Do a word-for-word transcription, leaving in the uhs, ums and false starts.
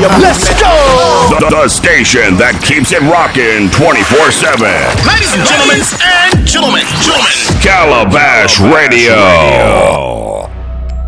Stadium. Let's go! The, the station that keeps it rocking twenty-four seven. Ladies and gentlemen, and gentlemen, gentlemen. Calabash Radio.